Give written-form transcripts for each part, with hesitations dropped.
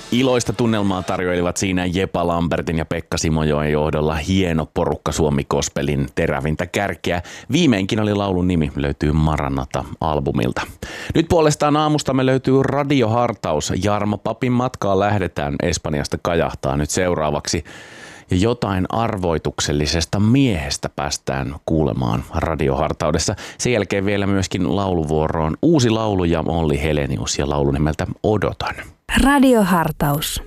Iloista tunnelmaa tarjoilivat siinä Jepa Lambertin ja Pekka Simojoen johdolla hieno porukka Suomi Gospelin terävintä kärkeä. Viimeinkin oli laulun nimi, löytyy Maranata-albumilta. Nyt puolestaan aamustamme löytyy radiohartaus. Jarmo Papin matkaa lähdetään, Espanjasta kajahtaa nyt seuraavaksi. Ja jotain arvoituksellisesta miehestä päästään kuulemaan radiohartaudessa. Sen jälkeen vielä myöskin lauluvuoroon uusi laulu ja Olli Helenius ja laulu nimeltä Odotan. Radiohartaus.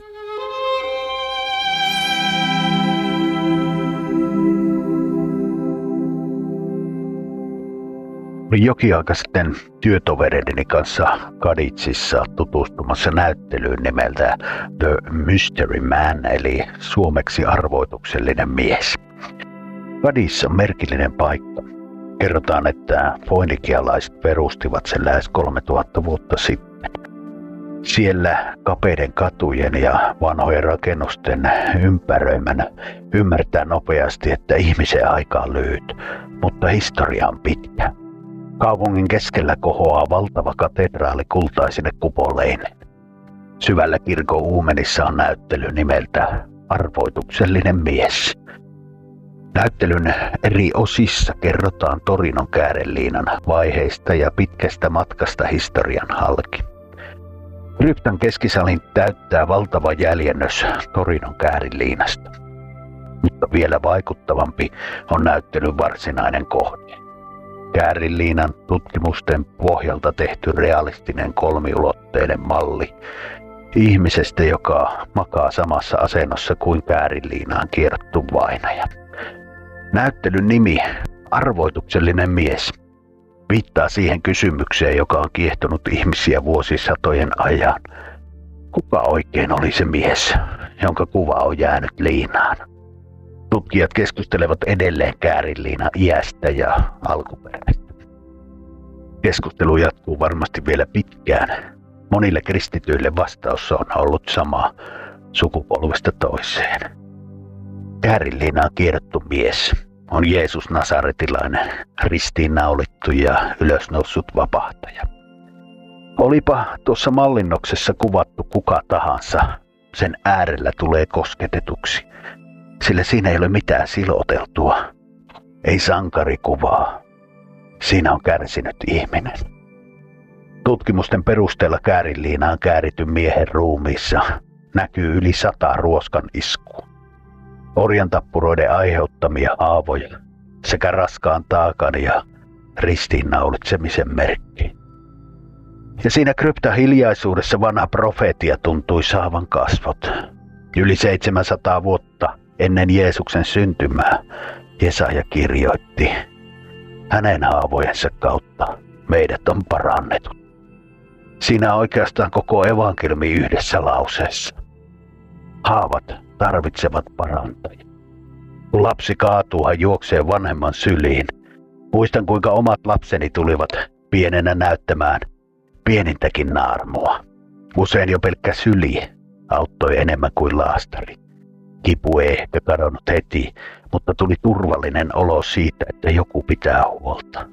Olin jokin aika sitten työtovereideni kanssa Kaditsissa tutustumassa näyttelyyn nimeltä The Mystery Man, eli suomeksi arvoituksellinen mies. Kadissa on merkillinen paikka. Kerrotaan, että foinikialaiset perustivat sen lähes 3000 vuotta sitten. Siellä kapeiden katujen ja vanhojen rakennusten ympäröimänä ymmärtää nopeasti, että ihmisen aika on lyhyt, mutta historia on pitkä. Kaupungin keskellä kohoaa valtava katedraali kultaisine kupoleineen. Syvällä kirkon uumenissa on näyttely nimeltä Arvoituksellinen mies. Näyttelyn eri osissa kerrotaan Torinon kääreliinan vaiheista ja pitkästä matkasta historian halki. Kryptan keskisalin täyttää valtava jäljennös Torinon kääriliinasta. Mutta vielä vaikuttavampi on näyttelyn varsinainen kohde. Kääriliinan tutkimusten pohjalta tehty realistinen kolmiulotteinen malli ihmisestä, joka makaa samassa asennossa kuin kääriliinaan kierrottu vainaja. Näyttelyn nimi, Arvoituksellinen mies, viittaa siihen kysymykseen, joka on kiehtonut ihmisiä vuosisatojen ajan. Kuka oikein oli se mies, jonka kuva on jäänyt liinaan? Tutkijat keskustelevat edelleen kääriliinan iästä ja alkuperästä. Keskustelu jatkuu varmasti vielä pitkään. Monille kristityille vastaus on ollut sama sukupolvesta toiseen. Kääriliinaan kierrottu mies on Jeesus Nasaretilainen, ristiinnaulittu ja ylösnoussut vapahtaja. Olipa tuossa mallinnoksessa kuvattu kuka tahansa, sen äärellä tulee kosketetuksi, sillä siinä ei ole mitään siloteltua, ei sankarikuvaa. Siinä on kärsinyt ihminen. Tutkimusten perusteella kääriliinaan käärityn miehen ruumiissa näkyy yli 100 ruoskan iskua. Orjantappuroiden aiheuttamia haavoja sekä raskaan taakan ja ristiinnaulitsemisen merkki. Ja siinä kryptan hiljaisuudessa vanha profeetia tuntui saavan kasvot. Yli 700 vuotta ennen Jeesuksen syntymää Jesaja kirjoitti: hänen haavojensa kautta meidät on parannettu. Siinä on oikeastaan koko evankeliumi yhdessä lauseessa. Haavat tarvitsevat parantajia. Kun lapsi kaatuu, hän juoksee vanhemman syliin. Muistan, kuinka omat lapseni tulivat pienenä näyttämään pienintäkin naarmua. Usein jo pelkkä syli auttoi enemmän kuin laastari. Kipu ei ehkä kadonnut heti, mutta tuli turvallinen olo siitä, että joku pitää huolta.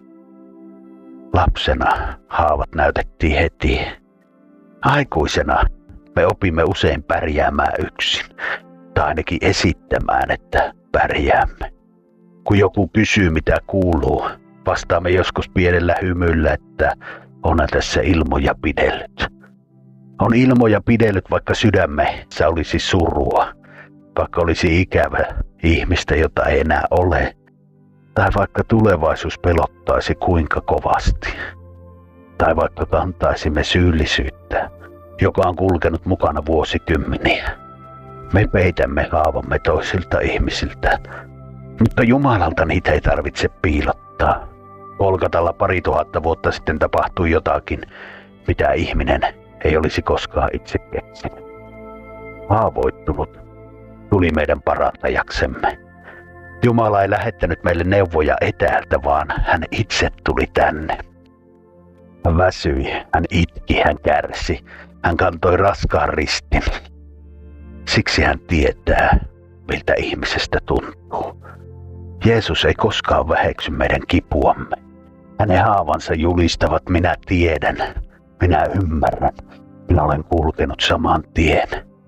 Lapsena haavat näytettiin heti. Aikuisena me opimme usein pärjäämään yksin, tai ainakin esittämään, että pärjäämme. Kun joku kysyy, mitä kuuluu, vastaamme joskus pienellä hymyllä, että onhan tässä ilmoja pidellyt. On ilmoja pidellyt, vaikka sydämessä olisi surua, vaikka olisi ikävä ihmistä, jota ei enää ole, tai vaikka tulevaisuus pelottaisi kuinka kovasti, tai vaikka kantaisimme syyllisyyttä, joka on kulkenut mukana vuosikymmeniä. Me peitämme haavamme toisilta ihmisiltä, mutta Jumalalta niitä ei tarvitse piilottaa. Golgatalla 2000 vuotta sitten tapahtui jotakin, mitä ihminen ei olisi koskaan itse keksinyt. Haavoittunut tuli meidän parantajaksemme. Jumala ei lähettänyt meille neuvoja etäältä, vaan hän itse tuli tänne. Hän väsyi, hän itki, hän kärsi, hän kantoi raskaan ristin. Siksi hän tietää, miltä ihmisestä tuntuu. Jeesus ei koskaan väheksy meidän kipuamme. Hänen haavansa julistavat: minä tiedän, minä ymmärrän, minä olen kulkenut saman tien,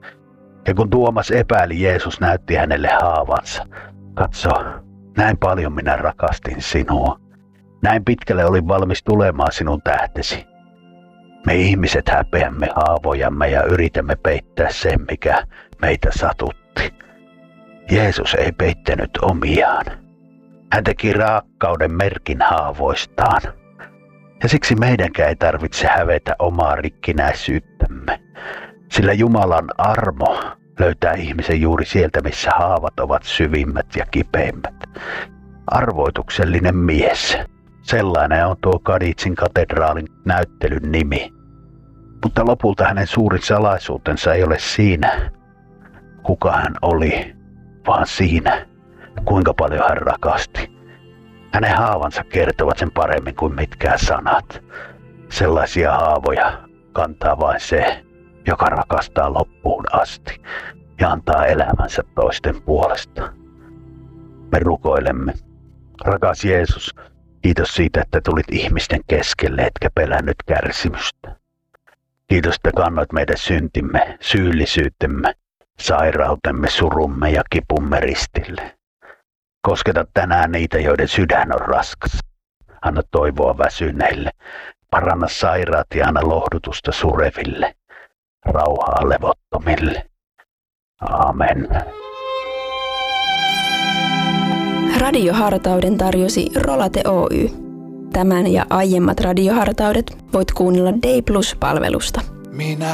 Ja kun Tuomas epäili, Jeesus näytti hänelle haavansa. Katso, näin paljon minä rakastin sinua. Näin pitkälle olin valmis tulemaan sinun tähtesi. Me ihmiset häpeämme haavojamme ja yritämme peittää sen, mikä meitä satutti. Jeesus ei peittänyt omiaan. Hän teki rakkauden merkin haavoistaan. Ja siksi meidänkään ei tarvitse hävetä omaa rikkinäisyyttämme. Sillä Jumalan armo löytää ihmisen juuri sieltä, missä haavat ovat syvimmät ja kipeimmät. Arvoituksellinen mies. Sellainen on tuo Kadizin katedraalin näyttelyn nimi. Mutta lopulta hänen suurin salaisuutensa ei ole siinä, kuka hän oli, vaan siinä, kuinka paljon hän rakasti. Hänen haavansa kertovat sen paremmin kuin mitkään sanat. Sellaisia haavoja kantaa vain se, joka rakastaa loppuun asti ja antaa elämänsä toisten puolesta. Me rukoilemme. Rakas Jeesus, kiitos siitä, että tulit ihmisten keskelle, etkä pelännyt kärsimystä. Kiitos, että kannoit meidän syntimme, syyllisyytemme, sairautemme, surumme ja kipumme ristille. Kosketa tänään niitä, joiden sydän on raskas. Anna toivoa väsyneille. Paranna sairaat ja anna lohdutusta sureville. Rauhaa levottomille. Amen. Radiohartauden tarjosi Rolate Oy. Tämän ja aiemmat radiohartaudet voit kuunnella Day Plus-palvelusta.